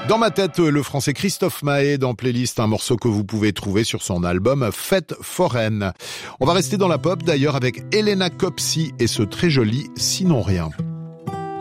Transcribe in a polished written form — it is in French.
Dans ma tête, le français Christophe Mahé dans Playlist, un morceau que vous pouvez trouver sur son album Fête foraine. On va rester dans la pop d'ailleurs avec Elena Copsi et ce très joli Sinon Rien.